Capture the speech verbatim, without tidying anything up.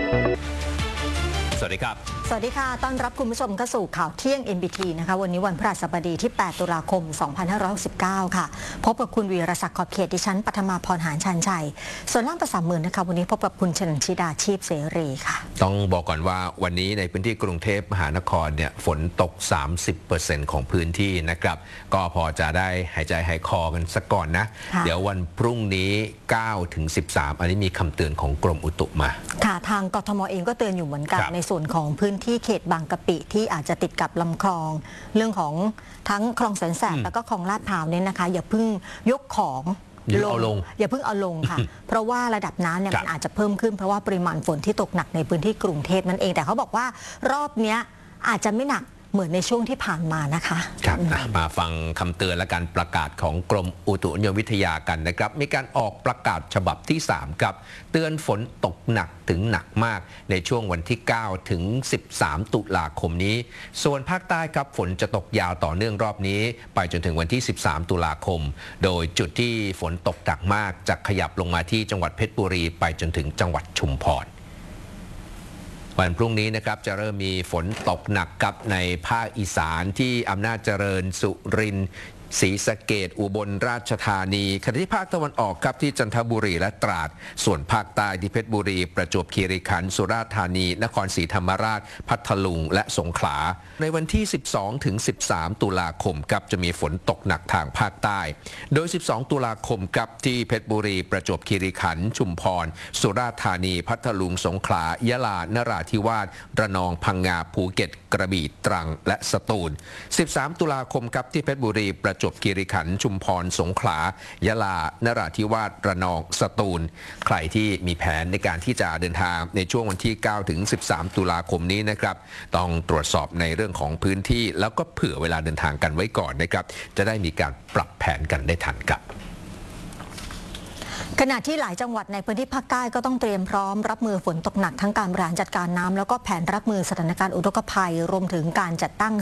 สวัสดีครับสวัสดีค่ะต้อนรับคุณผู้ชมเข้าสู่ข่าวเที่ยง เอ็น บี ที นะคะวันนี้วันพฤหัสบดีที่แปดตุลาคมสองพันห้าร้อยหกสิบเก้าค่ะพบกับคุณวีรศักดิ์ขอบเขตดิฉันปฐมาพรหารชันชัยส่วนล่ามภาษามือนะคะวันนี้พบกับคุณชนชิดาชีพเสรีค่ะต้องบอกก่อนว่าวันนี้ในพื้นที่กรุงเทพมหานครเนี่ยฝนตก สามสิบเปอร์เซ็นต์ ของพื้นที่นะครับก็พอจะได้หายใจหายคอกันสักก่อนนะเดี๋ยววันพรุ่งนี้ เก้าถึงสิบสาม อันนี้มีคำเตือนของกรมอุตุมาค่ะทางกทม.เองก็เตือนอยู่เหมือนกันในส่วนของพื้นที่เขตบางกะปิที่อาจจะติดกับลำคลองเรื่องของทั้งคลองแสนแสบแล้วก็คลองลาดพร้าวเนี่ยนะคะอย่าเพิ่งยกของลงอย่าเพิ่งเอาลงค่ะเพราะว่าระดับน้ำเนี่ยมันอาจจะเพิ่มขึ้นเพราะว่าปริมาณฝนที่ตกหนักในพื้นที่กรุงเทพนั่นเองแต่เขาบอกว่ารอบเนี้ยอาจจะไม่หนักเหมือนในช่วงที่ผ่านมานะคะครับมาฟังคำเตือนและการประกาศของกรมอุตุนิยมวิทยากันนะครับมีการออกประกาศฉบับที่สามครับเตือนฝนตกหนักถึงหนักมากในช่วงวันที่เก้าถึงสิบสามตุลาคมนี้ส่วนภาคใต้ครับฝนจะตกยาวต่อเนื่องรอบนี้ไปจนถึงวันที่สิบสามตุลาคมโดยจุดที่ฝนตกหนักมากจะขยับลงมาที่จังหวัดเพชรบุรีไปจนถึงจังหวัดชุมพรวันพรุ่งนี้นะครับจะเริ่มมีฝนตกหนักกับในภาคอีสานที่อำนาจเจริญสุรินทร์ศรีสะเกษอุบลราชธานีขณะที่ภาคตะวันออกครับที่จันทบุรีและตราดส่วนภาคใต้ที่เพชรบุรีประจวบคีรีขันธ์สุราษฎร์ธานีนครศรีธรรมราชพัทลุงและสงขลาในวันที่สิบสองถึงสิบสามตุลาคมครับจะมีฝนตกหนักทางภาคใต้โดยสิบสองตุลาคมครับที่เพชรบุรีประจวบคีรีขันธ์ชุมพรสุราษฎร์ธานีพัทลุงสงขลายะลานราธิวาสระนองพังงาภูเก็ตกระบี่ตรังและสตูลสิบสามตุลาคมครับที่เพชรบุรีประจวบคีรีขันธ์ชุมพรสงขลายะลานราธิวาสระนองสตูลใครที่มีแผนในการที่จะเดินทางในช่วงวันที่เก้าถึงสิบสามตุลาคมนี้นะครับต้องตรวจสอบในเรื่องของพื้นที่แล้วก็เผื่อเวลาเดินทางกันไว้ก่อนนะครับจะได้มีการปรับแผนกันได้ทันครับขณะที่หลายจังหวัดในพื้นที่ภาคใต้ก็ต้องเตรียมพร้อมรับมือฝนตกหนักทั้งการบริหารจัดการน้ำแล้วก็แผนรับมือสถานการณ์อุทกภัยรวมถึงการจัดตั้ง